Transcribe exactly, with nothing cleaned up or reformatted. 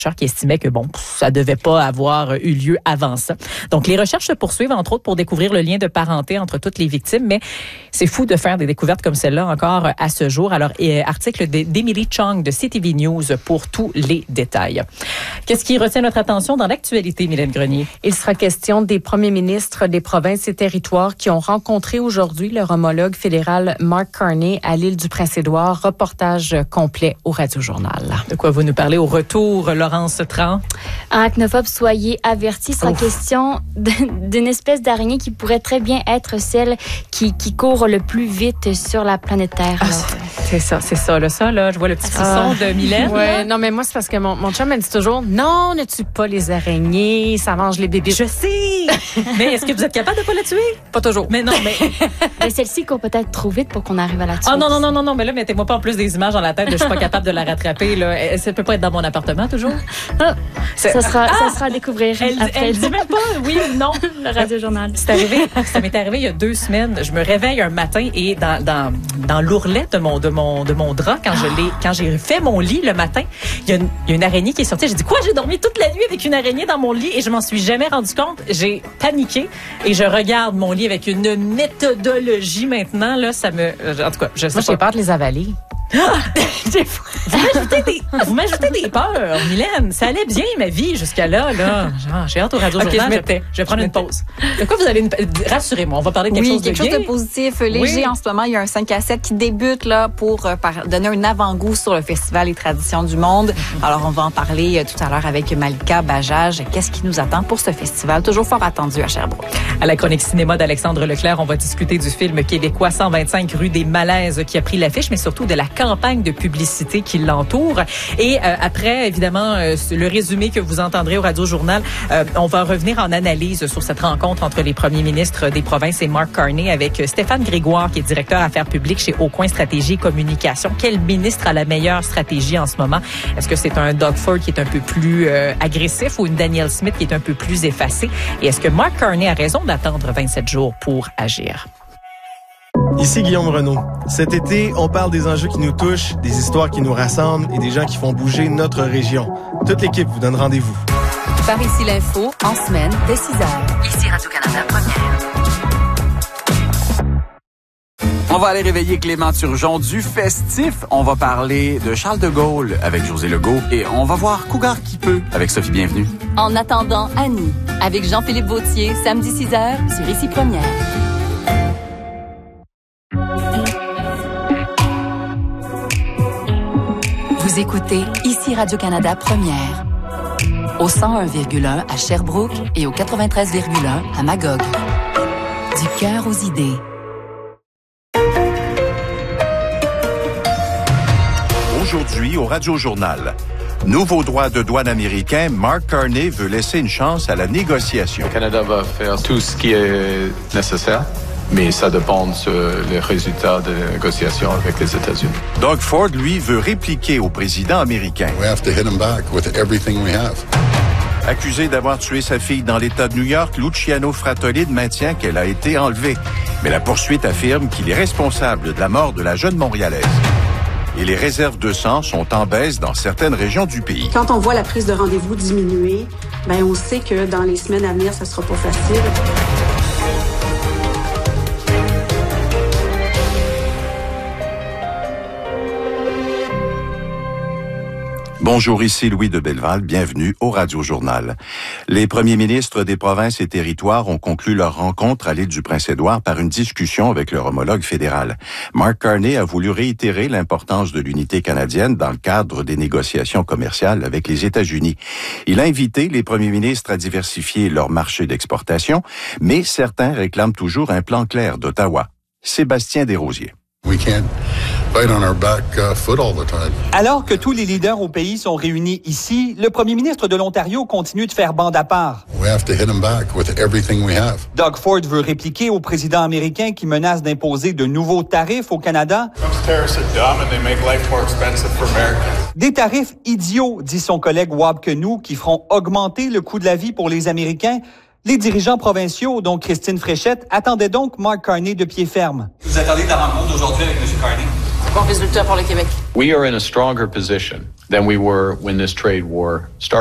qui estimait que bon, ça devait pas avoir eu lieu avant ça. Donc, les recherches se poursuivent, entre autres, pour découvrir le lien de parenté entre toutes les victimes, mais c'est fou de faire des découvertes comme celle-là encore à ce jour. Alors, euh, article d'Emily Chong de C T V News pour tous les détails. Qu'est-ce qui retient notre attention dans l'actualité, Mylène Grenier? Il sera question des premiers ministres des provinces et territoires qui ont rencontré aujourd'hui leur homologue fédéral Mark Carney à l'île du Prince-Édouard. Reportage complet au Radio-Journal. De quoi vous nous parlez au retour, Laurence Tran? Arachnophobes, soyez avertis. C'est question d'une espèce d'araignée qui pourrait très bien être celle qui, qui court le plus vite sur la planète Terre. Ah, c'est ça, c'est ça. Là, ça, là, je vois le petit frisson ah, de Mylène. Ouais, non, mais moi, c'est parce que mon, mon chum me dit toujours, non, ne tue pas les araignées, ça mange les bébés. Je sais! Mais est-ce que vous êtes capable de pas la tuer? Pas toujours. Mais non, mais... mais celle-ci court peut-être trop vite pour qu'on arrive à la tuer. Ah oh, non, non, non, non, non, mais là, mettez-moi pas en plus des images dans la tête de je suis pas capable de la rattraper. Là. Ça peut pas être dans mon appartement, toujours? Ah, ça, sera, ah, ça sera à découvrir. Elle, après. elle dit même pas oui ou non. Le Radio-Journal. C'est arrivé, ça m'est arrivé il y a deux semaines. Je me réveille un matin et dans, dans, dans l'ourlet de mon, de mon, de mon drap, quand je l'ai, quand j'ai fait mon lit le matin, il y a une, il y a une araignée qui est sortie. J'ai dit, quoi? J'ai dormi toute la nuit avec une araignée dans mon lit et je m'en suis jamais rendu compte. J'ai paniqué et je regarde mon lit avec une méthodologie maintenant, là, ça me, en tout cas, je sais Moi, pas. j'ai peur de les avaler. Ah! vous m'ajoutez des, vous m'ajoutez des peurs, Mylène. Ça allait bien, ma vie, jusqu'à là, là. Genre, j'ai hâte au Radio-Journal. Okay, je, je, je vais prendre une pause. De quoi vous allez... Une... Rassurez-moi, on va parler de quelque oui, chose de quelque bien. chose de positif, léger. Oui. En ce moment, il y a un cinq à sept qui débute là pour euh, par, donner un avant-goût sur le Festival Les Traditions du Monde. Mm-hmm. Alors, on va en parler euh, tout à l'heure avec Malika Bajaj. Qu'est-ce qui nous attend pour ce festival? Toujours fort attendu à Sherbrooke. À la chronique cinéma d'Alexandre Leclerc, on va discuter du film québécois cent vingt-cinq rue des Malaises qui a pris l'affiche, mais surtout de la campagne de publicité qui l'entoure. Et euh, après, évidemment, euh, le résumé que vous entendrez au Radio-Journal, euh, on va revenir en analyse sur cette rencontre entre les premiers ministres des provinces et Mark Carney avec Stéphane Grégoire, qui est directeur affaires publiques chez Aucoin Stratégie et Communication. Quel ministre a la meilleure stratégie en ce moment? Est-ce que c'est un Doug Ford qui est un peu plus euh, agressif ou une Danielle Smith qui est un peu plus effacée? Et est-ce que Mark Carney a raison d'attendre vingt-sept jours pour agir? Ici Guillaume Renaud. Cet été, on parle des enjeux qui nous touchent, des histoires qui nous rassemblent et des gens qui font bouger notre région. Toute l'équipe vous donne rendez-vous. Par ici l'info, en semaine, dès six heures. Ici Radio-Canada Première. On va aller réveiller Clément Turgeon du festif. On va parler de Charles de Gaulle avec José Legault et on va voir Cougar qui peut avec Sophie Bienvenue. En attendant, Annie, avec Jean-Philippe Vautier, samedi six heures sur Ici Première. Vous écoutez Ici Radio-Canada Première. Au cent un virgule un à Sherbrooke et au quatre-vingt-treize virgule un à Magog. Du cœur aux idées. Aujourd'hui au Radio-Journal. Nouveau droit de douane américain, Mark Carney veut laisser une chance à la négociation. Le Canada va faire tout ce qui est nécessaire, mais ça dépend sur les résultats de la négociation avec les États-Unis. Doug Ford, lui, veut répliquer au président américain. We have to hit him back with everything we have. Accusé d'avoir tué sa fille dans l'État de New York, Luciano Frattolid maintient qu'elle a été enlevée. Mais la poursuite affirme qu'il est responsable de la mort de la jeune Montréalaise. Et les réserves de sang sont en baisse dans certaines régions du pays. Quand on voit la prise de rendez-vous diminuer, ben on sait que dans les semaines à venir, ça sera pas facile. Bonjour, ici Louis de Belleval, bienvenue au Radio-Journal. Les premiers ministres des provinces et territoires ont conclu leur rencontre à l'île du Prince-Édouard par une discussion avec leur homologue fédéral. Mark Carney a voulu réitérer l'importance de l'unité canadienne dans le cadre des négociations commerciales avec les États-Unis. Il a invité les premiers ministres à diversifier leur marché d'exportation, mais certains réclament toujours un plan clair d'Ottawa. Sébastien Desrosiers. We can't fight on our back uh, foot all the time. Alors que tous les leaders au pays sont réunis ici, le premier ministre de l'Ontario continue de faire bande à part. We have to hit him back with everything we have. Doug Ford veut répliquer au président américain qui menace d'imposer de nouveaux tarifs au Canada. Des tarifs idiots, dit son collègue Wab Kinew, qui feront augmenter le coût de la vie pour les Américains. Les dirigeants provinciaux, dont Christine Fréchette, attendaient donc Mark Carney de pied ferme. Vous attendez de la rencontre d'aujourd'hui avec M. Carney? Bon résultat pour le Québec. We are in a stronger position than we were when this trade war started.